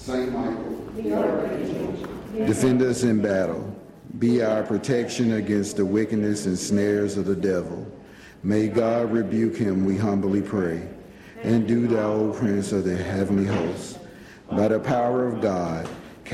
Saint Michael, defend us in battle. Be our protection against the wickedness and snares of the devil. May God rebuke him, we humbly pray. And do thou, O Prince of the heavenly hosts, by the power of God,